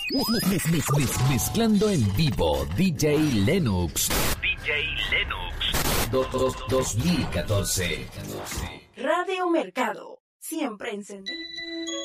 Mezclando en vivo, DJ Lennox. 2014. Radio Mercado, siempre encendido.